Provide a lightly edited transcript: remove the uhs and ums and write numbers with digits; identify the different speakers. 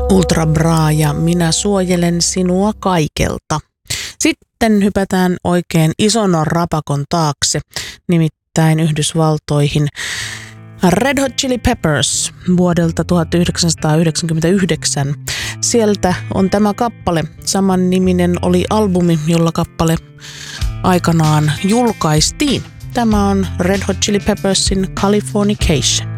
Speaker 1: Ultra Bra ja minä suojelen sinua kaikelta. Sitten hypätään oikein ison rapakon taakse, nimittäin Yhdysvaltoihin. Red Hot Chili Peppers vuodelta 1999. Sieltä on tämä kappale. Samanniminen oli albumi, jolla kappale aikanaan julkaistiin. Tämä on Red Hot Chili Peppersin Californication.